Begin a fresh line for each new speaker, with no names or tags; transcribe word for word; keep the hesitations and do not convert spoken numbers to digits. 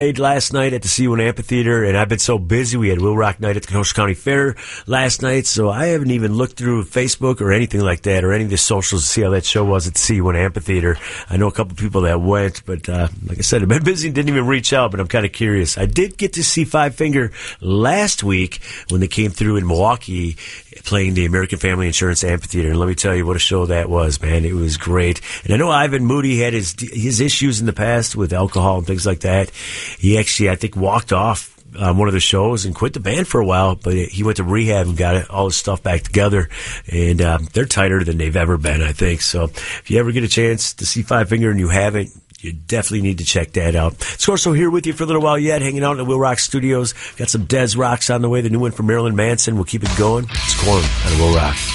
last night at the C one Amphitheater, and I've been so busy. We had Will Rock Night at the Kenosha County Fair last night, so I haven't even looked through Facebook or anything like that or any of the socials to see how that show was at the C one Amphitheater. I know a couple people that went, but uh, like I said, I've been busy and didn't even reach out, but I'm kind of curious. I did get to see Five Finger last week when they came through in Milwaukee playing the American Family Insurance Amphitheater, and let me tell you what a show that was, man. It was great. And I know Ivan Moody had his his issues in the past with alcohol and things like that. He actually, I think, walked off on one of the shows and quit the band for a while, but he went to rehab and got all his stuff back together, and uh, they're tighter than they've ever been, I think. So if you ever get a chance to see Five Finger and you haven't, you definitely need to check that out. Scorso here with you for a little while yet, hanging out in the Will Rock Studios. Got some Des Rocks on the way, the new one from Marilyn Manson. We'll keep it going. It's Corn on Will Rock.